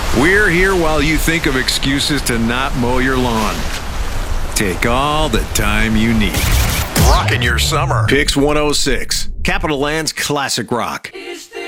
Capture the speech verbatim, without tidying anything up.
We're here while you think of excuses to not mow your lawn. Take all the time you need. Rocking your summer. Pix one oh six, Capital Land's Classic Rock.